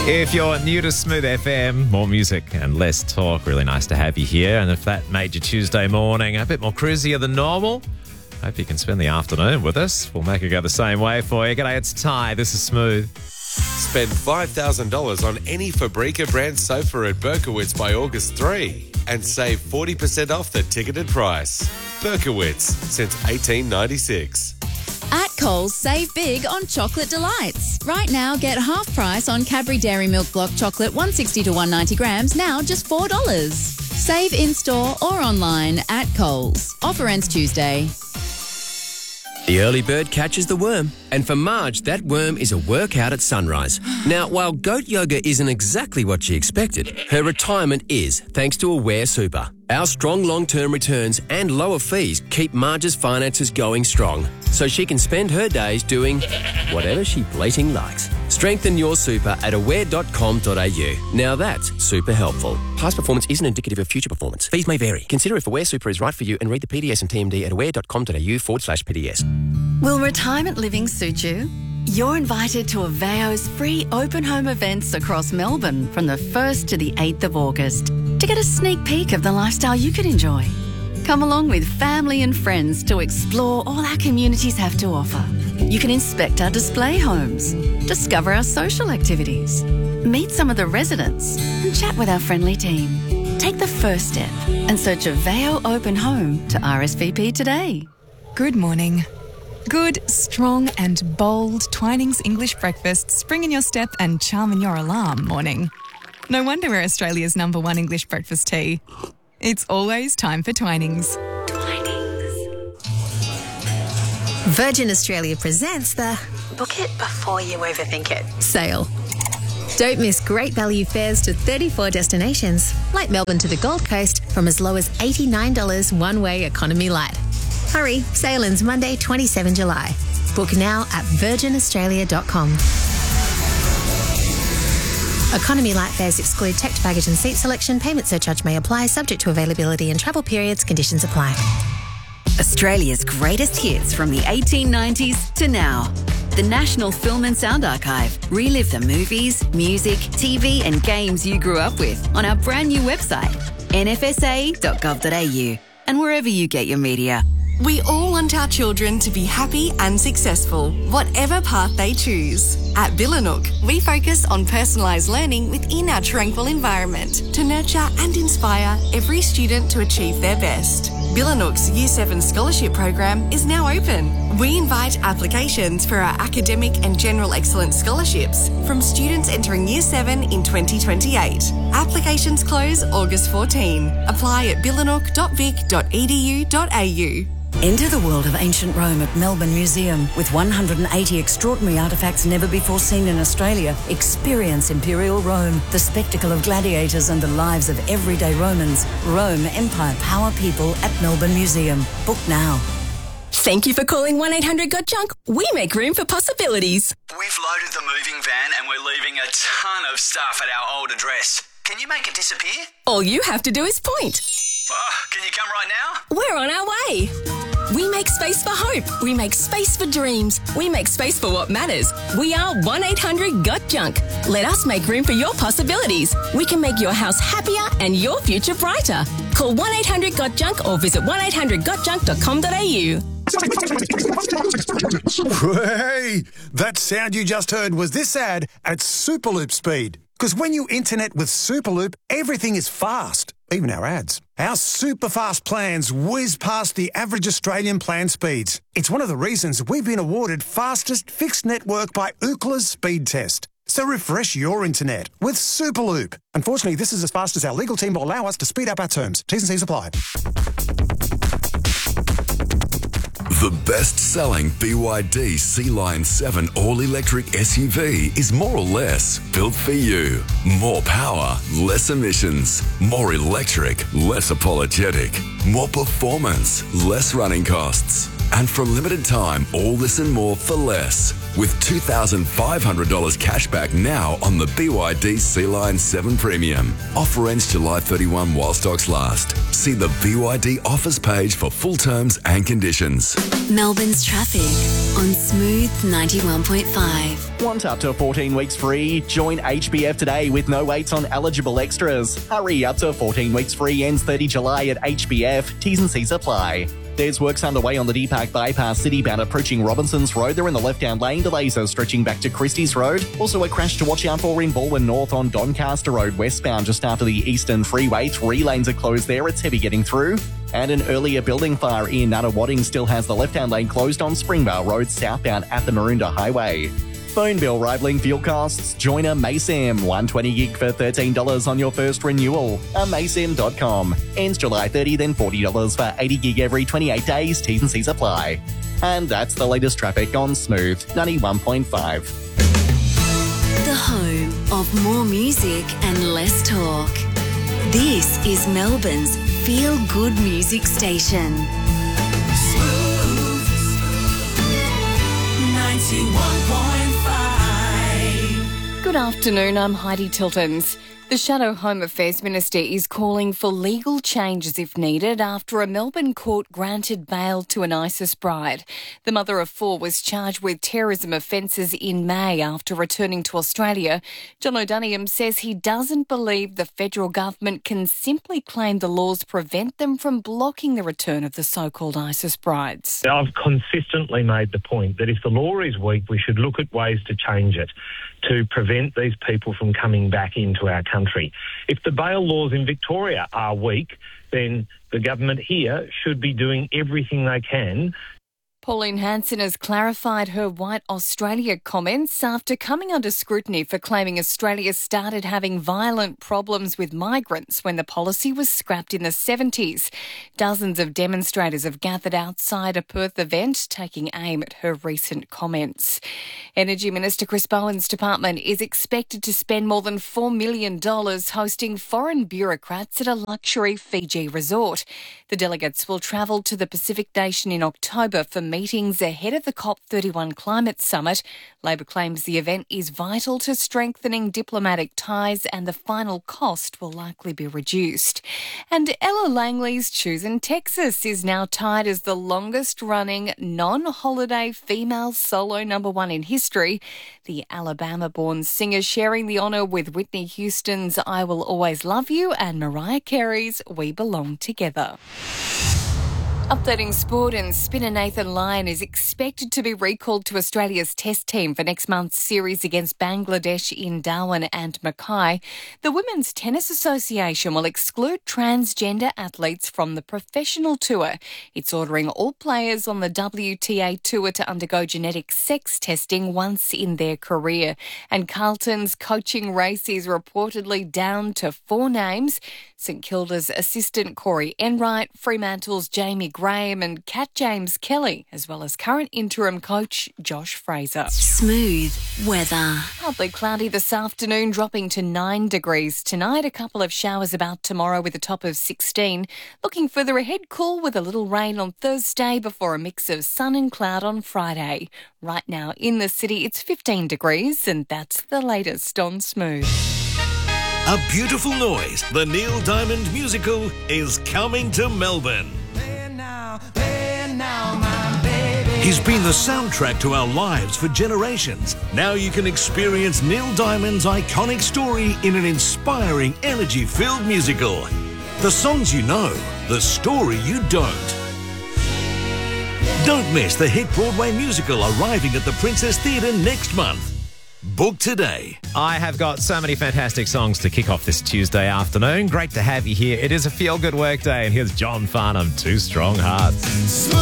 If you're new to Smooth FM, more music and less talk. Really nice to have you here. And if that made your Tuesday morning a bit more cruisier than normal, hope you can spend the afternoon with us. We'll make it go the same way for you. G'day, it's Ty. This is Smooth. Spend $5,000 on any Fabrica brand sofa at Berkowitz by August 3 and save 40% off the ticketed price. Berkowitz, since 1896. At Coles, save big on Chocolate Delights. Right now, get half price on Cadbury Dairy Milk Block Chocolate 160 to 190 grams, now just $4. Save in-store or online at Coles. Offer ends Tuesday. The early bird catches the worm. And for Marge, that worm is a workout at sunrise. Now, while goat yoga isn't exactly what she expected, her retirement is, thanks to Aware Super. Our strong long-term returns and lower fees keep Marge's finances going strong, so she can spend her days doing whatever she blating likes. Strengthen your super at aware.com.au. Now that's super helpful. Past performance isn't indicative of future performance. Fees may vary. Consider if Aware Super is right for you and read the PDS and TMD at aware.com.au/PDS. Will retirement living suit you? You're invited to Aveo's free open home events across Melbourne from the 1st to the 8th of August to get a sneak peek of the lifestyle you could enjoy. Come along with family and friends to explore all our communities have to offer. You can inspect our display homes, discover our social activities, meet some of the residents and chat with our friendly team. Take the first step and search Aveo Open Home to RSVP today. Good morning. Good, strong and bold Twinings English breakfast spring in your step and charm in your alarm morning. No wonder we're Australia's #1 English breakfast tea. It's always time for Twinings. Virgin Australia presents the Book It Before You Overthink It sale. Don't miss great value fares to 34 destinations, like Melbourne to the Gold Coast, from as low as $89 one-way economy light. Hurry, sale ends Monday, 27 July. Book now at virginaustralia.com. Economy light fares exclude checked baggage and seat selection. Payment surcharge may apply, subject to availability and travel periods. Conditions apply. Australia's greatest hits from the 1890s to now. The National Film and Sound Archive. Relive the movies, music, TV and games you grew up with on our brand new website, nfsa.gov.au, and wherever you get your media. We all want our children to be happy and successful, whatever path they choose. At Billanook, we focus on personalised learning within our tranquil environment to nurture and inspire every student to achieve their best. Billanook's Year 7 scholarship program is now open. We invite applications for our academic and general excellence scholarships from students entering Year 7 in 2028. Applications close August 14. Apply at billanook.vic.edu.au. Enter the world of ancient Rome at Melbourne Museum. With 180 extraordinary artefacts never before seen in Australia, experience Imperial Rome, the spectacle of gladiators and the lives of everyday Romans. Rome, Empire, Power, People at Melbourne Museum. Book now. Thank you for calling 1-800-GOT-JUNK. We make room for possibilities. We've loaded the moving van and we're leaving a ton of stuff at our old address. Can you make it disappear? All you have to do is point. Can you come right now? We're on our way. We make space for hope. We make space for dreams. We make space for what matters. We are 1-800-GOT-JUNK. Let us make room for your possibilities. We can make your house happier and your future brighter. Call 1-800-GOT-JUNK or visit 1-800-GOTJUNK.com.au. Hey, that sound you just heard was this ad at Superloop speed. Because when you internet with Superloop, everything is fast, even our ads. Our super fast plans whiz past the average Australian plan speeds. It's one of the reasons we've been awarded fastest fixed network by Ookla's speed test. So refresh your internet with Superloop. Unfortunately, this is as fast as our legal team will allow us to speed up our terms. T's and C's apply. The best-selling BYD Sea Lion 7 all-electric SUV is more or less built for you. More power, less emissions. More electric, less apologetic. More performance, less running costs. And for a limited time, all this and more for less. with $2,500 cash back now on the BYD Sea Line 7 Premium. Offer ends July 31 while stocks last. See the BYD offers page for full terms and conditions. Melbourne's traffic on Smooth 91.5. Want up to 14 weeks free? Join HBF today with no waits on eligible extras. Hurry, up to 14 weeks free ends 30 July at HBF. T's and C's apply. There's works underway on the Deepak Bypass Citybound approaching Robinson's Road. They're in the left-hand lane. Delays are stretching back to Christie's Road. Also a crash to watch out for in Baldwin North on Doncaster Road westbound just after the Eastern Freeway. 3 lanes are closed there. It's heavy getting through. And an earlier building fire in Nunawading still has the left-hand lane closed on Springvale Road southbound at the Maroondah Highway. Phone bill rivaling fuel costs? Join a MaSIM. 120 gig for $13 on your first renewal. MaSIM.com. Ends July 30, then $40 for 80 gig every 28 days. T's and C's apply. And that's the latest traffic on Smooth 91.5. The home of more music and less talk. This is Melbourne's feel-good music station. Smooth 91.5. Good afternoon, I'm Heidi Tiltons. The Shadow Home Affairs Minister is calling for legal changes if needed after a Melbourne court granted bail to an ISIS bride. The mother of 4 was charged with terrorism offences in May after returning to Australia. John O'Doniam says he doesn't believe the federal government can simply claim the laws prevent them from blocking the return of the so-called ISIS brides. I've consistently made the point that if the law is weak, we should look at ways to change it, to prevent these people from coming back into our country. If the bail laws in Victoria are weak, then the government here should be doing everything they can. Pauline Hanson has clarified her White Australia comments after coming under scrutiny for claiming Australia started having violent problems with migrants when the policy was scrapped in the 70s. Dozens of demonstrators have gathered outside a Perth event taking aim at her recent comments. Energy Minister Chris Bowen's department is expected to spend more than $4 million hosting foreign bureaucrats at a luxury Fiji resort. The delegates will travel to the Pacific nation in October for meetings ahead of the COP31 climate summit. Labor claims the event is vital to strengthening diplomatic ties and the final cost will likely be reduced. And Ella Langley's Choosing Texas is now tied as the longest-running non-holiday female solo #1 in history. The Alabama-born singer sharing the honour with Whitney Houston's I Will Always Love You and Mariah Carey's We Belong Together. Updating sport, and spinner Nathan Lyon is expected to be recalled to Australia's test team for next month's series against Bangladesh in Darwin and Mackay. The Women's Tennis Association will exclude transgender athletes from the professional tour. It's ordering all players on the WTA tour to undergo genetic sex testing once in their career. And Carlton's coaching race is reportedly down to 4 names. St Kilda's assistant Corey Enright, Fremantle's Jamie Graham and Kat James Kelly, as well as current interim coach Josh Fraser. Smooth weather. Partly cloudy this afternoon, dropping to 9 degrees. Tonight, a couple of showers about tomorrow with a top of 16. Looking further ahead, cool with a little rain on Thursday before a mix of sun and cloud on Friday. Right now in the city, it's 15 degrees, and that's the latest on Smooth. A Beautiful Noise, the Neil Diamond musical, is coming to Melbourne. He's been the soundtrack to our lives for generations. Now you can experience Neil Diamond's iconic story in an inspiring, energy-filled musical. The songs you know, the story you don't. Don't miss the hit Broadway musical arriving at the Princess Theatre next month. Book today. I have got so many fantastic songs to kick off this Tuesday afternoon. Great to have you here. It is a feel-good work day, and here's John Farnham, Two Strong Hearts.